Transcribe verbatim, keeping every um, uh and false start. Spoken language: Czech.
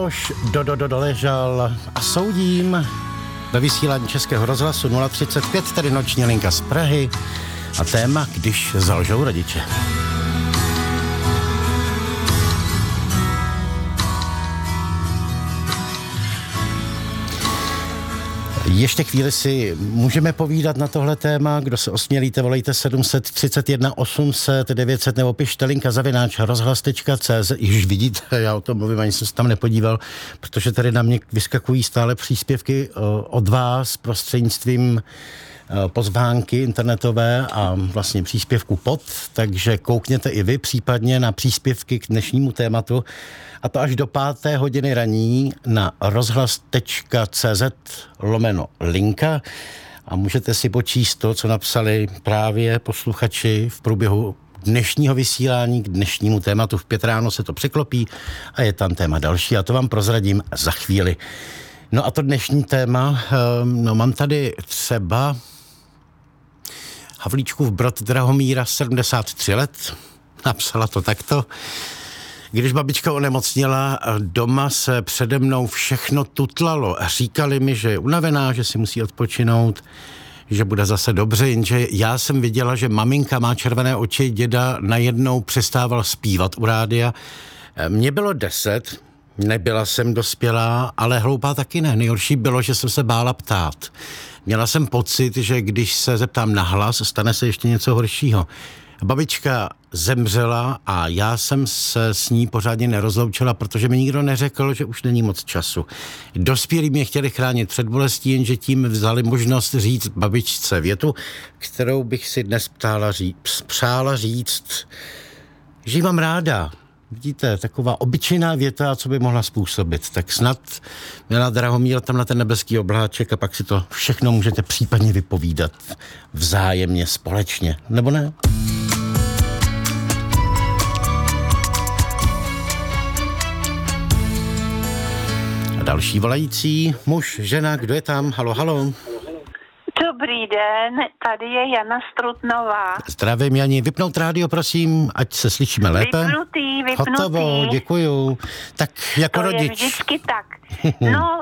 Miloš Dodo Dodo Ležal a soudím ve vysílání Českého rozhlasu nula třicet pět, tedy noční linka z Prahy a téma, když zalžou rodiče. Ještě chvíli si můžeme povídat na tohle téma. Kdo se osmělíte, volejte sedm set třicet jedna osm set devět set nebo pište linka zavináč rozhlas tečka cé zet. Již vidíte, já o tom mluvím, ani jsem se tam nepodíval, protože tady na mě vyskakují stále příspěvky od vás prostřednictvím pozvánky internetové a vlastně příspěvku pod, takže koukněte i vy případně na příspěvky k dnešnímu tématu, a to až do páté hodiny raní na rozhlas tečka cé zet lomeno linka a můžete si počíst to, co napsali právě posluchači v průběhu dnešního vysílání k dnešnímu tématu. V pět ráno se to překlopí a je tam téma další a to vám prozradím za chvíli. No a to dnešní téma, no mám tady třeba Havlíčkův Brod Drahomíra, sedmdesát tři let, napsala to takto. Když babička onemocněla, doma se přede mnou všechno tutlalo. Říkali mi, že je unavená, že si musí odpočinout, že bude zase dobře, jenže já jsem viděla, že maminka má červené oči, děda najednou přestával zpívat u rádia. Mně bylo deset, nebyla jsem dospělá, ale hloupá taky ne. Nejhorší bylo, že jsem se bála ptát. Měla jsem pocit, že když se zeptám nahlas, stane se ještě něco horšího. Babička zemřela a já jsem se s ní pořádně nerozloučila, protože mi nikdo neřekl, že už není moc času. Dospělí mě chtěli chránit před bolestí, jenže tím vzali možnost říct babičce větu, kterou bych si dnes ptála říct, přála říct, že ji mám ráda. Vidíte, taková obyčejná věta, co by mohla způsobit. Tak snad měla Drahomíra tam na ten nebeský obláček a pak si to všechno můžete případně vypovídat vzájemně, společně. Nebo ne? A další volající, muž, žena, kdo je tam? Halo, halo. Dobrý den, tady je Jana Strutnová. Zdravím, Jani. Vypnout rádio, prosím, ať se slyšíme lépe. Vypnutý, vypnutý. Hotovo, děkuju. Tak jako to rodič. To je vždycky tak. No,